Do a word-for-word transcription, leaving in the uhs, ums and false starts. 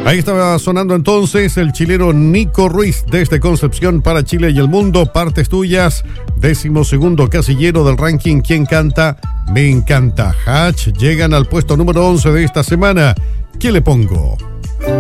Ahí estaba sonando entonces el chileno Nico Ruiz desde Concepción para Chile y el mundo. Partes tuyas, décimo segundo casillero del ranking. ¿Quién canta? Me encanta. Hatch llegan al puesto número once de esta semana. ¿Qué le pongo?